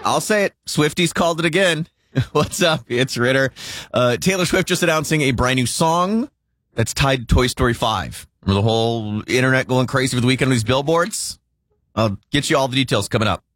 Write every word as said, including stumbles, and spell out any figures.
I'll say it. Swifties called it again. What's up? It's Ritter. Uh, Taylor Swift just announcing a brand new song that's tied to Toy Story five. Remember the whole internet going crazy for the weekend on these billboards? I'll get you all the details coming up.